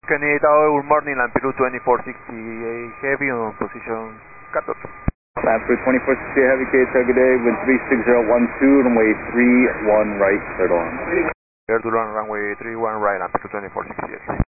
Kennedy Tower, good morning, Lampedu 2460 Heavy on position 14. Lampedu 2460 Heavy, KHL, good day, wind 36012, runway 31 right, clear to land. Clear to land, runway 31 right, Lampedu 2460.